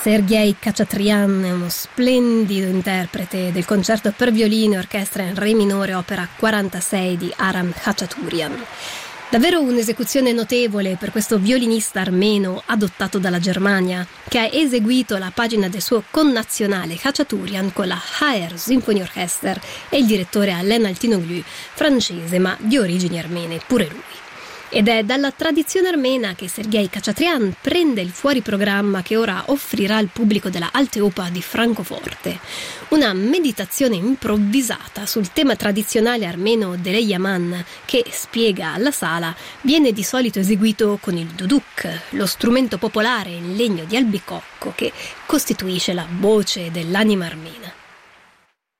Sergei Khachatryan è uno splendido interprete del concerto per violino e orchestra in re minore opera 46 di Aram Khachaturian. Davvero un'esecuzione notevole per questo violinista armeno adottato dalla Germania, che ha eseguito la pagina del suo connazionale Khachaturian con la HR Symphony Orchestra e il direttore Alain Altinoglu, francese ma di origini armene pure lui. Ed è dalla tradizione armena che Sergei Khachatryan prende il fuoriprogramma che ora offrirà al pubblico della Alte Oper di Francoforte. Una meditazione improvvisata sul tema tradizionale armeno dell'Yaman che, spiega alla sala, viene di solito eseguito con il duduk, lo strumento popolare in legno di albicocco che costituisce la voce dell'anima armena.